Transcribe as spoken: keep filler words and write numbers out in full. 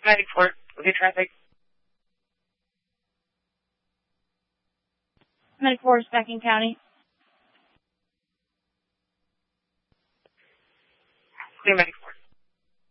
Medic four, look at traffic. Medic four, Stacking County. Clear Medic